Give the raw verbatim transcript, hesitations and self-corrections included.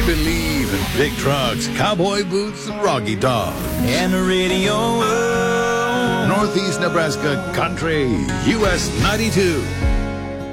believe in big trucks, cowboy boots, and Rocky Top. And the radio. Northeast Nebraska Country, U S ninety-two.